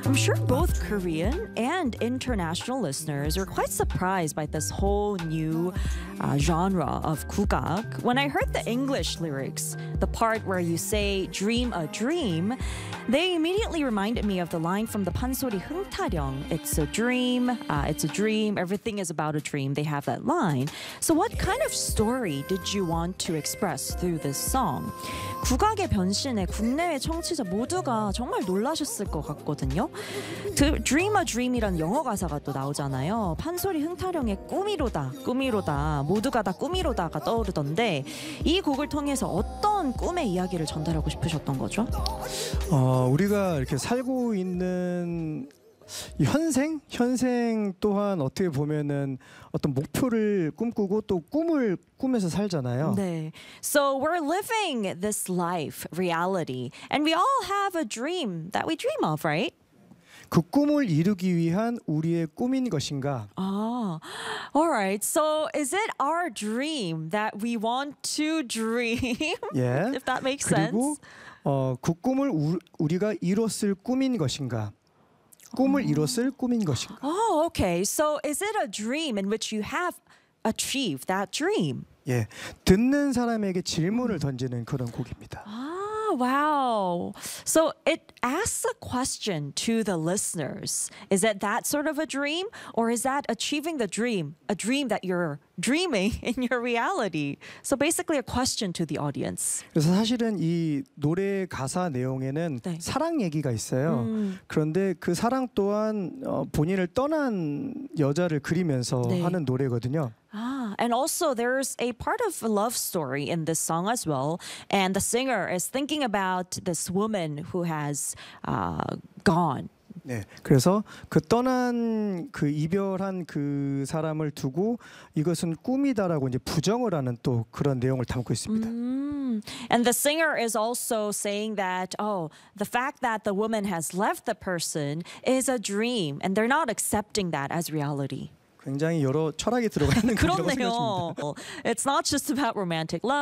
I'm sure both Korean and international listeners are quite surprised by this whole new genre of 국악. When I heard the English lyrics, the part where you say dream a dream, they immediately reminded me of the line from the 판소리 흥타령. It's a dream, everything is about a dream. They have that line. So what kind of story did you want to express through this song? 국악의 변신에 국내외 청취자 모두가 정말 놀라셨을 것 같거든요. Dream a Dream이란 영어 가사가 또 나오잖아요. 판소리 흥타령의 꿈이로다 모두가 다 꿈이로다가 떠오르던데 이 곡을 통해서 어떤 꿈의 이야기를 전달하고 싶으셨던 거죠? 우리가 이렇게 살고 있는 이 현생 또한 어떻게 보면은 어떤 목표를 꿈꾸고 또 꿈을 꾸면서 살잖아요. 네. So we're living this life, reality, and we all have a dream that we dream of, right? 그 꿈을 이루기 위한 우리의 꿈인 것인가? All right. So is it our dream that we want to dream? 예. If that makes 그리고 sense. 그 꿈을 우리가 이뤘을 꿈인 것인가? 꿈을 이뤘을 꿈인 것인가? Oh, okay. So is it a dream in which you have achieved that dream? 예. 듣는 사람에게 질문을 던지는 그런 곡입니다. Wow. So it asks a question to the listeners. Is it that sort of a dream? Or is that achieving the dream, a dream that you're dreaming in your reality? So basically a question to the audience. 그래서 사실은 이 노래 가사 내용에는 네. 사랑 얘기가 있어요. 그런데 그 사랑 또한 본인을 떠난 여자를 그리면서 네. 하는 노래거든요. And also there's a part of a love story in this song as well. And the singer is thinking about this woman who has gone. 네, 그래서 그 떠난 그 이별한 그 사람을 두고 이것은 꿈이다라고 이제 부정을 하는 또 그런 내용을 담고 있습니다. And the singer is also saying that, the fact that the woman has left the person is a dream, and they're not accepting that as reality. 굉장히 여러 철학이 들어가 있는 곡이라고 그렇네요. 생각합니다. It's not just about romantic love.